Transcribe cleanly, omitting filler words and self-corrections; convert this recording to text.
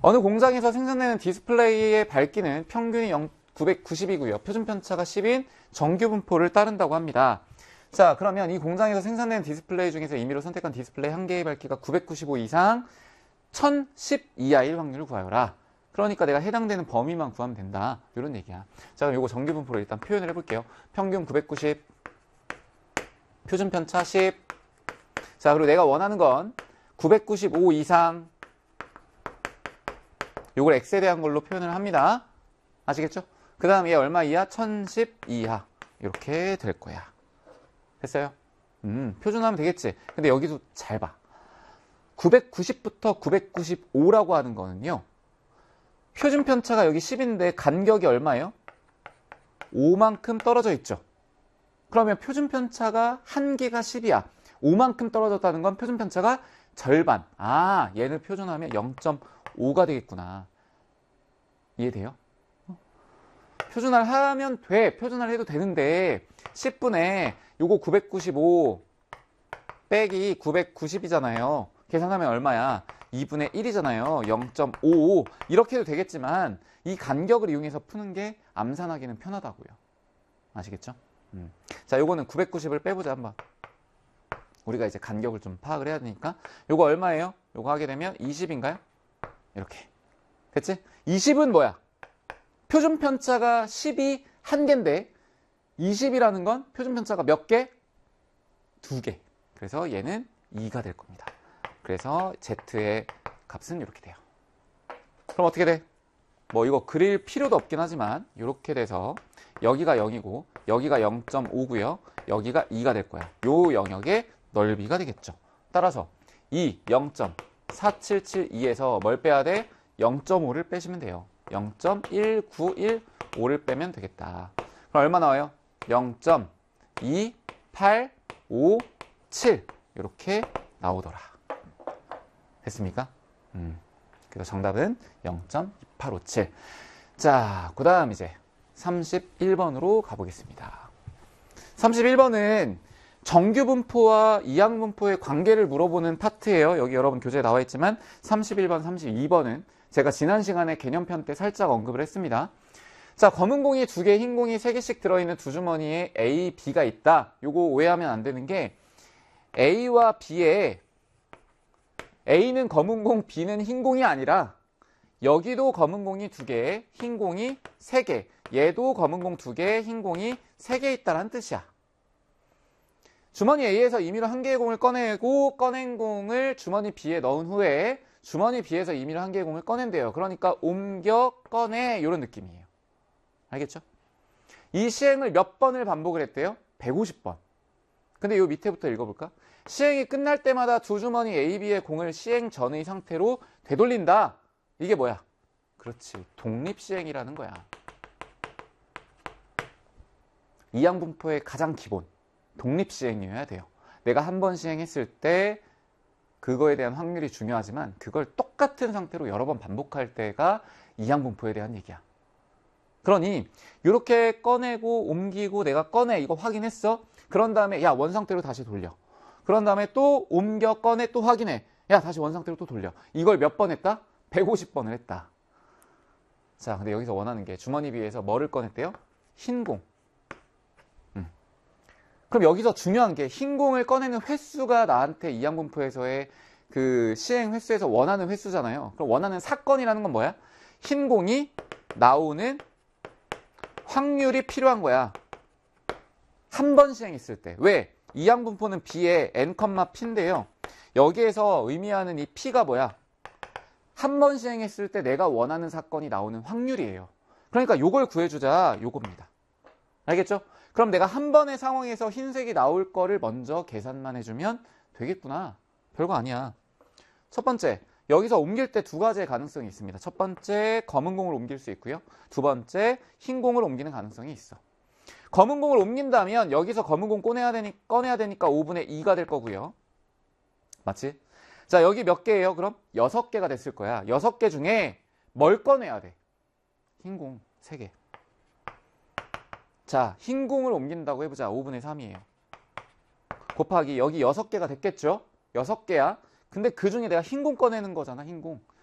어느 공장에서 생산되는 디스플레이의 밝기는 평균이 990이고요. 표준 편차가 10인 정규 분포를 따른다고 합니다. 자, 그러면 이 공장에서 생산되는 디스플레이 중에서 임의로 선택한 디스플레이 한 개의 밝기가 995 이상 1010 이하일 확률을 구하여라. 그러니까 내가 해당되는 범위만 구하면 된다. 이런 얘기야. 자, 그럼 이거 정규 분포로 일단 표현을 해볼게요. 평균 990, 표준 편차 10. 자, 그리고 내가 원하는 건 995 이상, 요걸 x에 대한 걸로 표현을 합니다. 아시겠죠? 그 다음 얘 얼마 이하? 1010 이하. 이렇게 될 거야. 됐어요? 표준하면 되겠지. 근데 여기도 잘 봐. 990부터 995라고 하는 거는요. 표준 편차가 여기 10인데 간격이 얼마예요? 5만큼 떨어져 있죠. 그러면 표준 편차가 한 개가 10이야. 5만큼 떨어졌다는 건 표준 편차가 절반. 아, 얘를 표준하면 0.5가 되겠구나. 이해돼요? 표준화를 하면 돼. 표준화를 해도 되는데 10분의 요거 995 빼기 990이잖아요. 계산하면 얼마야? 2분의 1이잖아요. 0.55 이렇게 해도 되겠지만 이 간격을 이용해서 푸는 게 암산하기는 편하다고요. 아시겠죠? 자, 요거는 990을 빼보자 한번. 우리가 이제 간격을 좀 파악을 해야 되니까 요거 얼마예요? 요거 하게 되면 20인가요? 이렇게. 됐지? 20은 뭐야? 표준 편차가 10이 한 개인데 20이라는 건 표준 편차가 몇 개? 두 개. 그래서 얘는 2가 될 겁니다. 그래서 Z의 값은 이렇게 돼요. 그럼 어떻게 돼? 뭐 이거 그릴 필요도 없긴 하지만 이렇게 돼서 여기가 0이고 여기가 0.5고요. 여기가 2가 될 거야. 요 영역의 넓이가 되겠죠. 따라서 0.4772에서 뭘 빼야 돼? 0.5를 빼시면 돼요. 0.1915를 빼면 되겠다. 그럼 얼마 나와요? 0.2857 이렇게 나오더라. 됐습니까? 그래서 정답은 0.2857. 자, 그 다음 이제 31번으로 가보겠습니다. 31번은 정규분포와 이항분포의 관계를 물어보는 파트예요. 여기 여러분 교재에 나와 있지만 31번, 32번은 제가 지난 시간에 개념편 때 살짝 언급을 했습니다. 자, 검은 공이 2개, 흰 공이 3개씩 들어있는 두 주머니에 A, B가 있다. 요거 오해하면 안 되는 게 A와 B에 A는 검은 공, B는 흰 공이 아니라 여기도 검은 공이 2개, 흰 공이 3개, 얘도 검은 공 2개, 흰 공이 3개 있다는 뜻이야. 주머니 A에서 임의로 1개의 공을 꺼내고 꺼낸 공을 주머니 B에 넣은 후에 주머니 B에서 임의로 1개의 공을 꺼낸대요. 그러니까 옮겨 꺼내 이런 느낌이에요. 알겠죠? 이 시행을 몇 번을 반복을 했대요? 150번. 근데 요 밑에부터 읽어볼까? 시행이 끝날 때마다 두 주머니 A, B의 공을 시행 전의 상태로 되돌린다. 이게 뭐야? 그렇지. 독립시행이라는 거야. 이항분포의 가장 기본. 독립시행이어야 돼요. 내가 한 번 시행했을 때 그거에 대한 확률이 중요하지만 그걸 똑같은 상태로 여러 번 반복할 때가 이항분포에 대한 얘기야. 그러니 이렇게 꺼내고 옮기고 내가 꺼내 이거 확인했어. 그런 다음에 야 원상태로 다시 돌려. 그런 다음에 또 옮겨 꺼내 또 확인해. 야 다시 원상태로 또 돌려. 이걸 몇 번 했다? 150번을 했다. 자, 근데 여기서 원하는 게 주머니 B에서 뭐를 꺼냈대요? 흰 공. 그럼 여기서 중요한 게 흰 공을 꺼내는 횟수가 나한테 이항분포에서의 그 시행 횟수에서 원하는 횟수잖아요. 그럼 원하는 사건이라는 건 뭐야? 흰 공이 나오는 확률이 필요한 거야. 한 번 시행했을 때. 왜? 이항분포는 B의 n, P인데요. 여기에서 의미하는 이 P가 뭐야? 한 번 시행했을 때 내가 원하는 사건이 나오는 확률이에요. 그러니까 요걸 구해주자. 요겁니다. 알겠죠? 그럼 내가 한 번의 상황에서 흰색이 나올 거를 먼저 계산만 해주면 되겠구나. 별거 아니야. 첫 번째, 여기서 옮길 때 두 가지의 가능성이 있습니다. 첫 번째, 검은 공을 옮길 수 있고요. 두 번째, 흰 공을 옮기는 가능성이 있어. 검은 공을 옮긴다면 여기서 검은 공 꺼내야 되니까 5분의 2가 될 거고요. 맞지? 자, 여기 몇 개예요? 그럼 6개가 됐을 거야. 6개 중에 뭘 꺼내야 돼? 흰 공 3개. 자, 흰 공을 옮긴다고 해보자. 5분의 3이에요. 곱하기 여기 6개가 됐겠죠? 6개야. 근데 그 중에 내가 흰 공 꺼내는 거잖아. 흰 공.